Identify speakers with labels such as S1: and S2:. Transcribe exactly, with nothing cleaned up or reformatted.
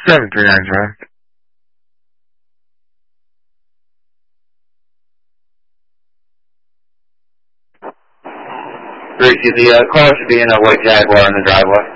S1: seven three nine zero.
S2: Ricky, the uh, car should be in a white Jaguar in the driveway.